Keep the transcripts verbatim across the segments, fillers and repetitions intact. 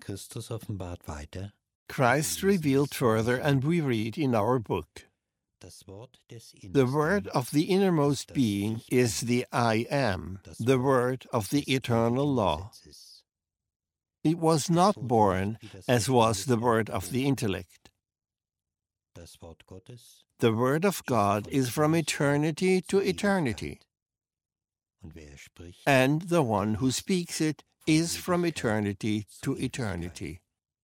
Christus offenbart weiter. Christ revealed further, and we read in our book, the word of the innermost being is the I Am, the word of the eternal law. It was not born as was the word of the intellect. The word of God is from eternity to eternity, and the one who speaks it is from eternity to eternity.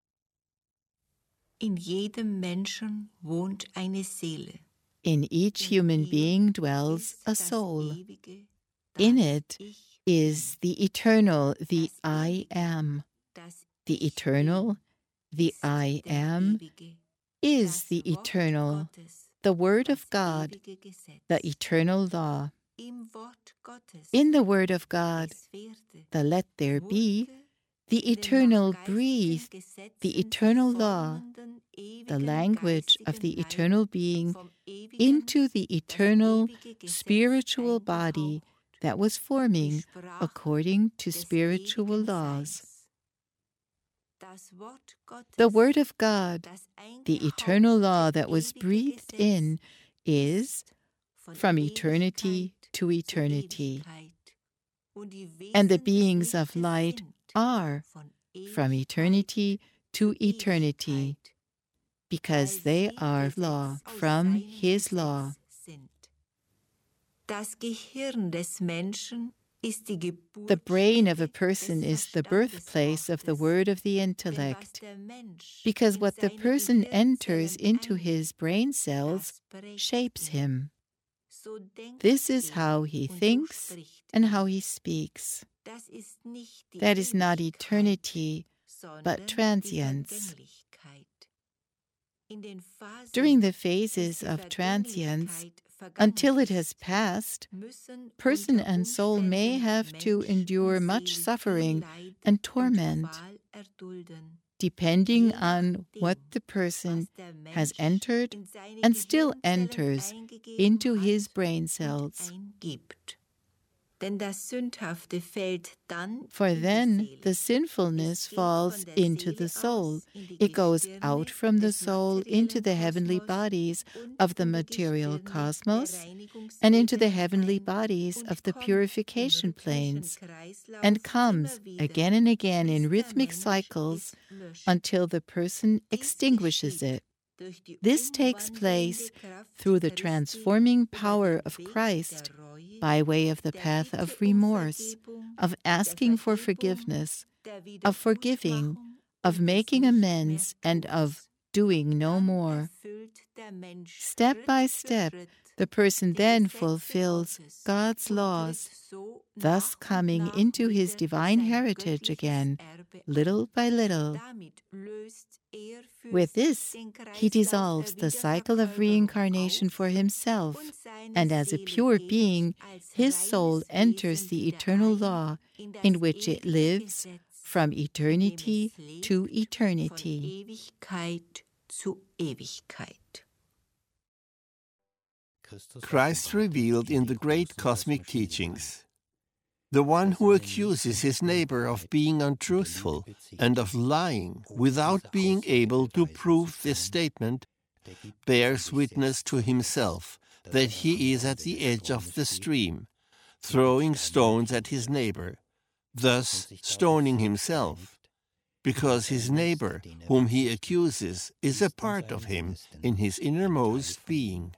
In jedem Menschen wohnt eine Seele. In each human being dwells a soul. In it is the eternal, the I Am. The eternal, the I Am, is the eternal, the Word of God, the eternal law. In the Word of God, the Let There Be, the eternal breathed, the eternal law, the language of the eternal being, into the eternal spiritual body that was forming according to spiritual laws. The Word of God, the eternal law that was breathed in, is from eternity to eternity. And the beings of light are from eternity to eternity, because they are law from His law. The brain of a person is the birthplace of the word of the intellect, because what the person enters into his brain cells shapes him. This is how he thinks and how he speaks. That is not eternity, but transience. During the phases of transience, until it has passed, person and soul may have to endure much suffering and torment, depending on what the person has entered and still enters into his brain cells. For then the sinfulness falls into the soul. It goes out from the soul into the heavenly bodies of the material cosmos and into the heavenly bodies of the purification planes, and comes again and again in rhythmic cycles until the person extinguishes it. This takes place through the transforming power of Christ by way of the path of remorse, of asking for forgiveness, of forgiving, of making amends, and of doing no more. Step by step, the person then fulfills God's laws, thus coming into his divine heritage again, little by little. With this, he dissolves the cycle of reincarnation for himself, and as a pure being, his soul enters the eternal law in which it lives from eternity to eternity. Christ revealed in the great cosmic teachings. The one who accuses his neighbor of being untruthful and of lying without being able to prove this statement bears witness to himself that he is at the edge of the stream, throwing stones at his neighbor, thus stoning himself, because his neighbor, whom he accuses, is a part of him in his innermost being.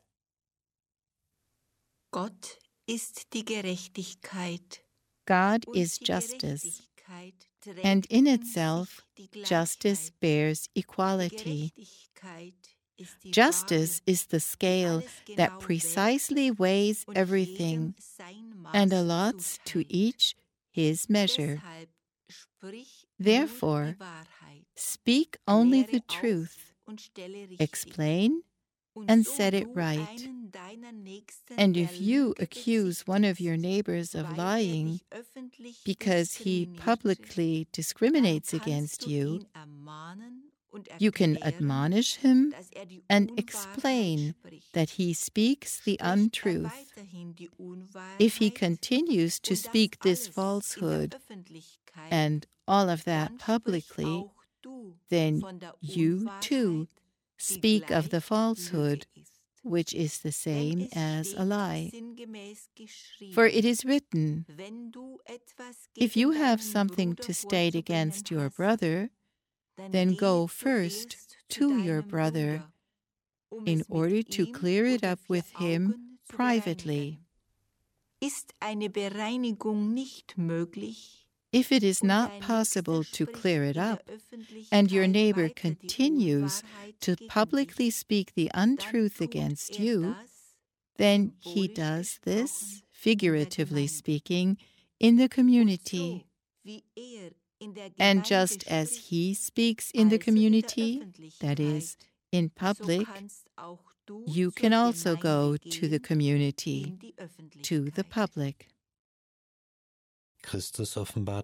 Gott ist die Gerechtigkeit. God is justice, and in itself, justice bears equality. Justice is the scale that precisely weighs everything and allots to each his measure. Therefore, speak only the truth, explain and set it right. And if you accuse one of your neighbors of lying because he publicly discriminates against you, you can admonish him and explain that he speaks the untruth. If he continues to speak this falsehood and all of that publicly, then you too speak of the falsehood, which is the same as a lie. For it is written, if you have something to state against your brother, then go first to your brother, in order to clear it up with him privately. Ist eine Bereinigung nicht möglich? If it is not possible to clear it up, and your neighbor continues to publicly speak the untruth against you, then he does this, figuratively speaking, in the community. And just as he speaks in the community, that is, in public, you can also go to the community, to the public. Christus offenbart